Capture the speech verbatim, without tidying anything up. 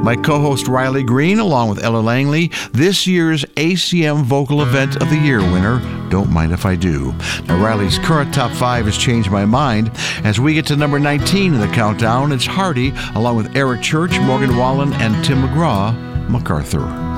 My co-host Riley Green, along with Ella Langley, this year's A C M Vocal Event of the Year winner, Don't Mind If I Do. Now, Riley's current top five has changed my mind. As we get to number nineteen in the countdown, it's Hardy, along with Eric Church, Morgan Wallen, and Tim McGraw, MacArthur.